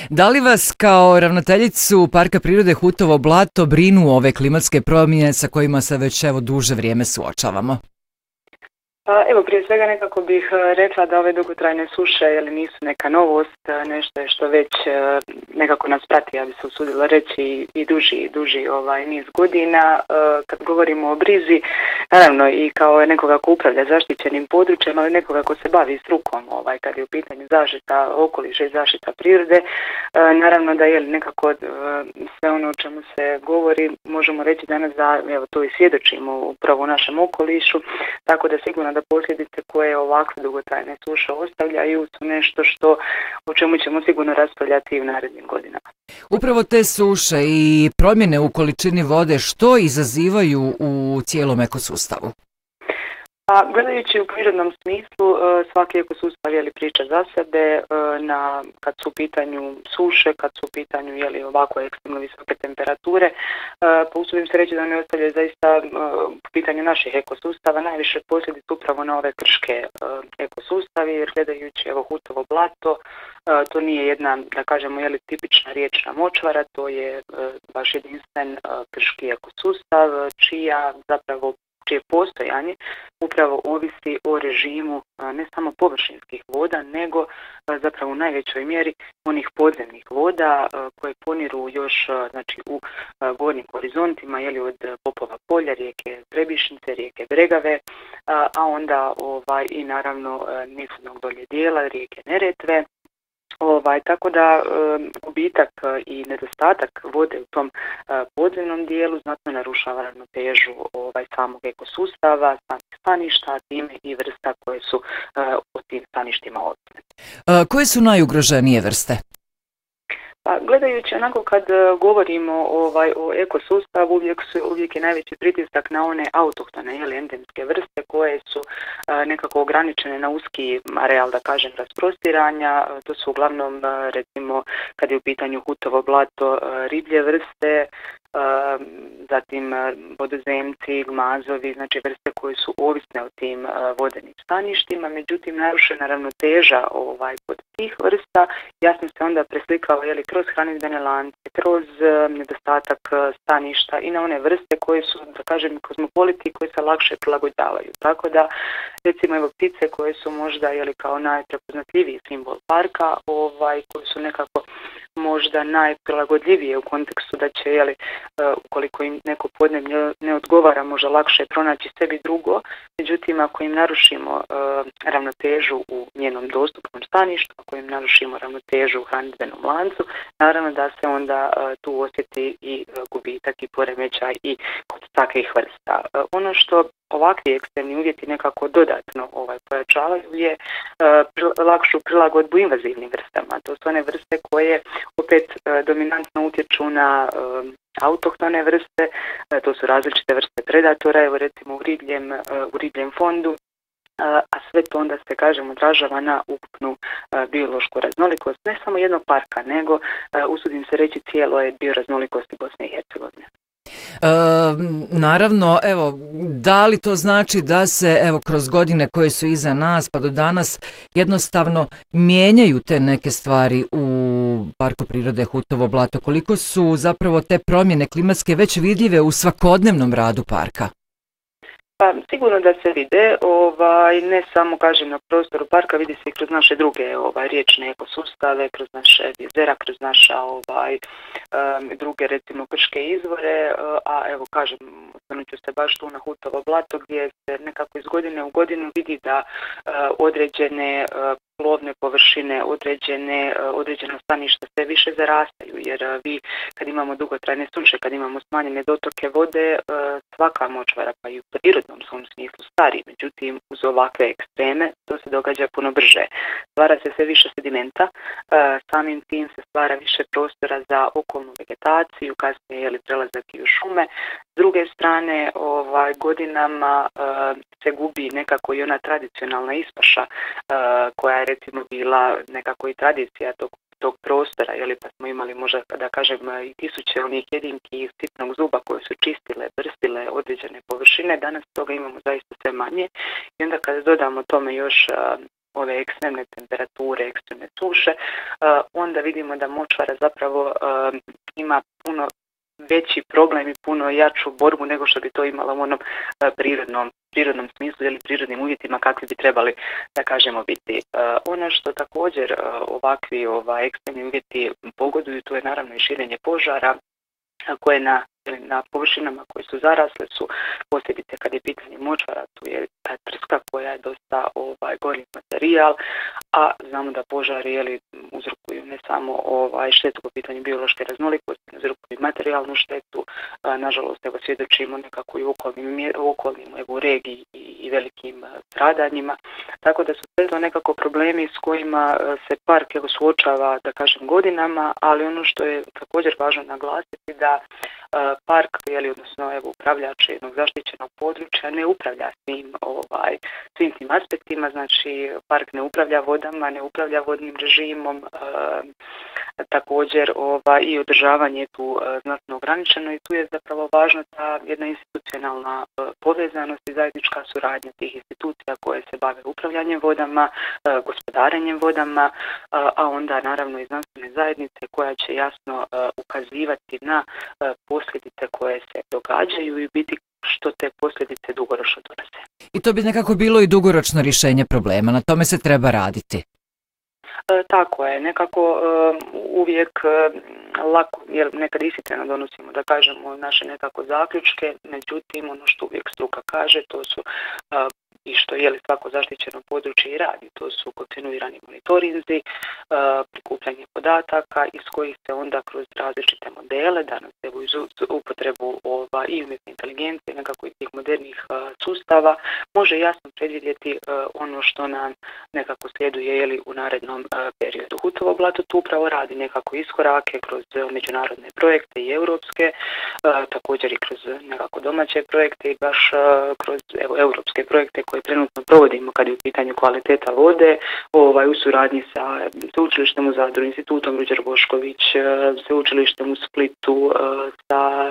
Da li vas kao ravnateljicu Parka prirode Hutovo blato brinu ove klimatske promjene sa kojima se već duže vrijeme suočavamo? Evo, prije svega nekako bih rekla da ove dugotrajne suše nisu neka novost, nešto je što već nekako nas prati, ja bi se usudila reći, i duži niz godina. Kad govorimo o brizi, naravno i kao nekoga ko upravlja zaštićenim područjem, ali nekoga ko se bavi strukom kad je u pitanju zaštita okoliša i zaštita prirode, naravno da je nekako sve ono o čemu se govori, možemo reći danas da to i svjedočimo upravo u našem okolišu, tako da sigurno da posljedice koje ovakve dugotrajne suše ostavljaju su nešto o čemu ćemo sigurno raspravljati i u narednim godinama. Upravo te suše i promjene u količini vode što izazivaju u cijelom ekosustavu? Gledajući u prirodnom smislu, svaki ekosustav priča za sebe, kad su u pitanju suše, kad su u pitanju ovako ekstremno visoke temperature, pa usudim se reći da ne ostavljaju zaista u pitanju naših ekosustava najviše posljedice upravo na ove krške ekosustavi, jer gledajući Hutovo blato, to nije jedna, da kažemo, tipična riječna močvara, to je baš jedinstven krški ekosustav, čije postojanje upravo ovisi o režimu ne samo površinskih voda, nego zapravo u najvećoj mjeri onih podzemnih voda koje poniru još u gornjim horizontima, od Popova polja, rijeke Trebišnice, rijeke Bregave, a onda i naravno nižnog dolje dijela rijeke Neretve. Tako da gubitak i nedostatak vode u tom podzemnom dijelu znatno narušava ravnotežu samog ekosustava, samih staništa, a time i vrsta koje su o tim staništima ovisne. Koje su najugroženije vrste? Gledajući onako kad govorimo o ekosustavu, uvijek je najveći pritisak na one autohtone endemske vrste koje su nekako ograničene na uski areal, da kažem, rasprostiranja. To su uglavnom, recimo, kad je u pitanju Hutovo blato, riblje vrste, zatim vodozemci, gmazovi, znači vrste koje su ovisne o tim vodenim staništima. Međutim, narušena ravnoteža kod tih vrsta jasno se onda preslikava kroz hranidbene lance, kroz nedostatak staništa i na one vrste koje su, da kažem, kozmopoliti, koje se lakše prilagođavaju. Tako da, recimo, ptice koje su možda kao najprepoznatljiviji simbol parka, koje su nekako možda najprilagodljivije u kontekstu da će, ukoliko im neko podneblje ne odgovara, može lakše pronaći sebi drugo. Međutim, ako im narušimo ravnotežu u njenom dostupnom staništu, ako im narušimo ravnotežu u hranidbenom lancu, naravno da se onda tu osjeti i gubitak i poremećaj i kod takvih vrsta. Ono što ovakvi ekstremni uvjeti nekako dodatno pojačavaju je lakšu prilagodbu invazivnim vrstama. To su one vrste koje opet dominantno utječu na autohtone vrste, to su različite vrste predatora, evo recimo u ribljem fondu, a sve to onda se, kažem, odražava na ukupnu biološku raznolikost, ne samo jednog parka, nego, usudim se reći, cijelo je bioraznolikosti Bosne i Hercegovine. Naravno, evo, da li to znači da se kroz godine koje su iza nas pa do danas jednostavno mijenjaju te neke stvari u Parku prirode Hutovo blato? Koliko su zapravo te promjene klimatske već vidljive u svakodnevnom radu parka? Pa sigurno da se vide, ne samo, kažem, na prostoru parka, vidi se i kroz naše druge riječne ekosustave, kroz naše jezera, kroz naša druge, recimo, krške izvore, a evo, kažem, osvrnut ću se baš tu na Hutovo blato gdje se nekako iz godine u godinu vidi da određene plovne površine, određena staništa sve više zarastaju, jer vi kad imamo dugotrajne suše, kad imamo smanjene dotoke vode, svaka močvara, pa i u prirodnom svom smislu stari, međutim uz ovakve ekstreme to se događa puno brže. Stvara se sve više sedimenta, samim tim se stvara više prostora za okolnu vegetaciju, kasnije prelazak i u šume. S druge strane, godinama se gubi nekako i ona tradicionalna ispaša koja je recimo bila nekako i tradicija tog prostora, pa smo imali možda, da kažem, i tisuće onih jedinki iz sitnog zuba koje su čistile, brstile određene površine. Danas toga imamo zaista sve manje i onda kada dodamo tome još ove ekstremne temperature, ekstremne suše, onda vidimo da močvara zapravo ima puno veći problem i puno jaču borbu nego što bi to imala u onom prirodnom smislu ili prirodnim uvjetima kakvi bi trebali, da kažemo, biti. Ono što također ovakvi ekstremni uvjeti pogoduju, to je naravno i širenje požara koje na površinama koje su zarasle su posljedice kad je pitanje močvara, tu je ta trska koja je dosta gorljiv materijal, a znamo da požari uzrokuju ne samo štetu po pitanju biološke raznolikosti, uzrokuju materijalnu štetu. Nažalost, svjedočimo nekako i u okolnim regiji i velikim stradanjima, tako da su sve to nekako problemi s kojima se park suočava, da kažem, godinama, ali ono što je također važno naglasiti da park, odnosno upravljač jednog zaštićenog područja ne upravlja svim tim aspektima, znači park ne upravlja vodama, ne upravlja vodnim režimom, također i održavanje je tu znatno ograničeno i tu je zapravo važna ta jedna institucionalna povezanost i zajednička suradnja tih institucija koje se bave upravljanjem vodama, gospodarenjem vodama, a onda naravno i znanstvene zajednice koja će jasno ukazivati na posljedice koje se događaju i biti što te posljedice dugoročno donose. I to bi nekako bilo i dugoročno rješenje problema, na tome se treba raditi. Tako je, nekako uvijek lako, jer nekad ishitreno donosimo, da kažemo, naše nekako zaključke, međutim ono što uvijek struka kaže, to su i što je svako zaštićeno područje i radi, to su kontinuirani monitorinzi, prikupljanje podataka iz kojih se onda kroz različite modele, danas evo iz upotrebu i umjetne inteligencije, nekako i tih modernih sustava, može jasno predvidjeti ono što nam nekako slijeduje u narednom periodu. Hutovo blato tu upravo radi nekako iskorake kroz međunarodne projekte i europske, također i kroz nekako domaće projekte i baš kroz europske projekte koje trenutno provodimo kad je u pitanju kvaliteta vode, u suradnji sa sveučilištem u Zadru, institutom Ruđer Bošković, sveučilištem u Splitu, sa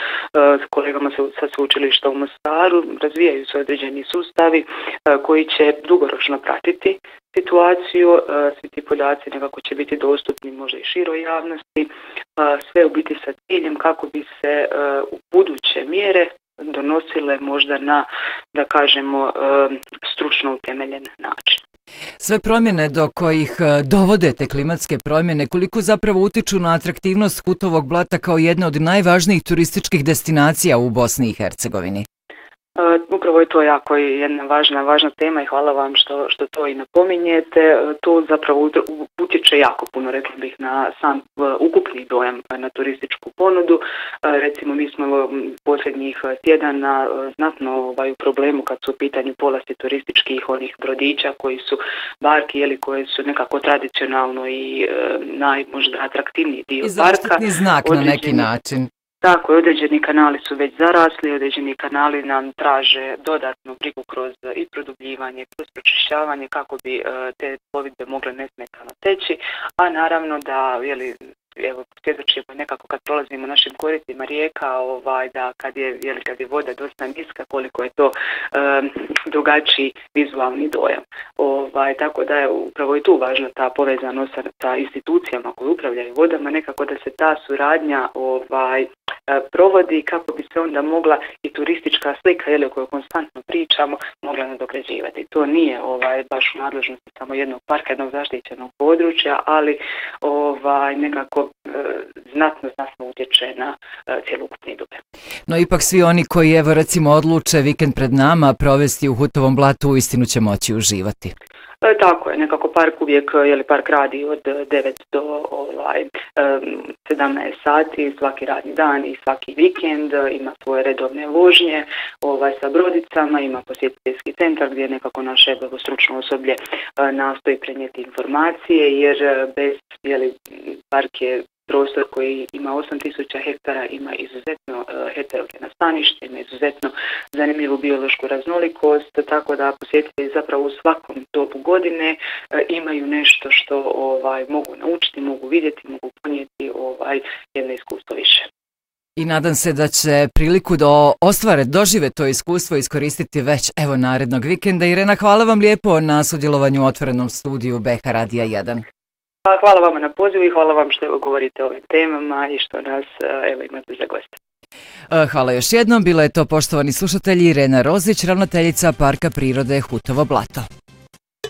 kolegama sa sveučilišta u Mostaru, razvijaju se određeni sustavi koji će dugoročno pratiti situaciju, svi ti podaci nekako će biti dostupni možda i široj javnosti, sve u biti sa ciljem kako bi se u buduće mjere donosile možda na, da kažemo, stručno utemeljen način. Sve promjene do kojih dovode te klimatske promjene, koliko zapravo utiču na atraktivnost Hutovog blata kao jedne od najvažnijih turističkih destinacija u Bosni i Hercegovini? Upravo je to jako jedna važna tema i hvala vam što to i napominjete. To zapravo utječe jako puno, rekla bih, na sam ukupni dojam na turističku ponudu. Recimo, mi smo posljednjih tjedana znatno u problemu kad su u pitanju polasti turističkih onih brodića koji su barki, koje su nekako tradicionalno i možda atraktivniji dio parka. I zaštitni znak na neki način. Tako, određeni kanali su već zarasli, određeni kanali nam traže dodatnu brigu kroz i produbljivanje, kroz pročišćavanje kako bi te plovidbe mogle nesmetano teći, a naravno da, svjedočimo nekako kad prolazimo našim koritima rijeka, da kad je voda dosta niska, koliko je to drugačiji vizualni dojam. Tako da je upravo i tu važna ta povezanost sa institucijama koje upravljaju vodama, nekako da se ta suradnja provodi kako bi se onda mogla i turistička slika o kojoj konstantno pričamo mogla nadograđivati. To nije baš u nadležnosti samo jednog parka, jednog zaštićenog područja, ali nekako znatno utječe na cjelokupni dubin. No ipak svi oni koji recimo odluče vikend pred nama provesti u Hutovom blatu uistinu će moći uživati. Tako je, nekako park uvijek, park radi od 9 do 17 sati svaki radni dan i svaki vikend, ima svoje redovne vožnje sa brodicama, ima posjetiteljski centar gdje nekako naše stručno osoblje nastoji prenijeti informacije, jer bez park je prostor koji ima 8000 hektara, ima izuzetno heterogeno stanište, ima izuzetno zanimljivu biološku raznolikost, tako da posjetitelji zapravo u svakom dobu godine imaju nešto što mogu naučiti, mogu vidjeti, mogu ponijeti jedno iskustvo više. I nadam se da će priliku da ostvare, dožive to iskustvo iskoristiti već evo narednog vikenda. Irena, hvala vam lijepo na sudjelovanju u otvorenom studiju BH Radija 1. Hvala vama na pozivu i hvala vam što govorite o ovim temama i što nas evo imate za goste. Hvala još jednom. Bila je to, poštovani slušatelji, Irena Rozić, ravnateljica Parka prirode Hutovo Blato.